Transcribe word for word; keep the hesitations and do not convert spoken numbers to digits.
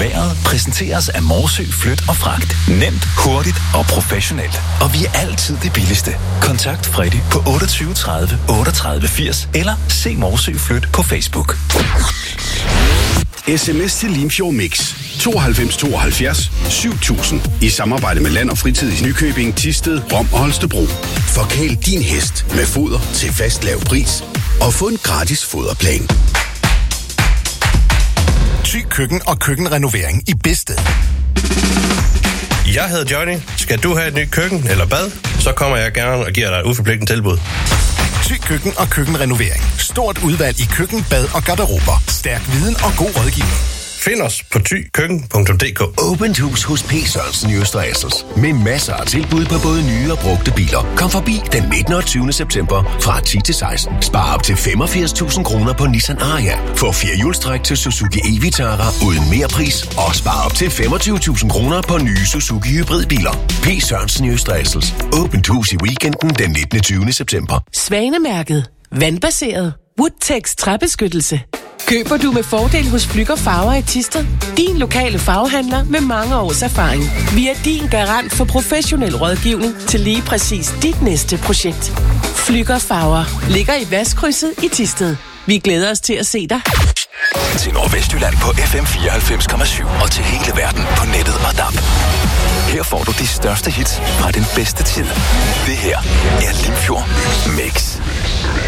vejret præsenteres af Morsø Flyt og Fragt. Nemt, hurtigt og professionelt. Og vi er altid det billigste. Kontakt Freddy på otteogtyve tredive otteogtredive firs eller se Morsø Flyt på Facebook. Sms til Limfjord Mix tooghalvfems tooghalvfjerds syv tusind i samarbejde med Land og Fritid i Nykøbing, Thisted, Rom og Holstebro. Forkæl din hest med foder til fast lav pris og få en gratis foderplan. Thy Køkken og køkkenrenovering i Bedsted. Jeg hedder Johnny. Skal du have et nyt køkken eller bad, så kommer jeg gerne og giver dig et uforpligtende tilbud. Thy Køkken og køkkenrenovering. Stort udvalg i køkken, bad og garderober. Stærk viden og god rådgivning. Find os på thy køkken punktum d k. Åbent hus hos P. Sørensen i Østre Assels. Med masser af tilbud på både nye og brugte biler. Kom forbi den nittende og tyvende september fra ti til seksten. Spar op til femogfirs tusind kroner på Nissan Ariya. Få fire hjulstræk til Suzuki e-Vitara uden mere pris. Og spar op til femogtyve tusind kroner på nye Suzuki hybridbiler. P. Sørensen i Østre Assels. Åbent hus i weekenden den nittende og tyvende september. Svanemærket. Vandbaseret. Woodtex træbeskyttelse. Køber du med fordel hos Flügger Farver i Thisted? Din lokale farvehandler med mange års erfaring. Vi er din garant for professionel rådgivning til lige præcis dit næste projekt. Flügger Farver ligger i Vestkrydset i Thisted. Vi glæder os til at se dig. Til Nordvestjylland på F M fireoghalvfems komma syv og til hele verden på nettet og D A B. Her får du de største hits fra den bedste tid. Det her er Limfjord Mix.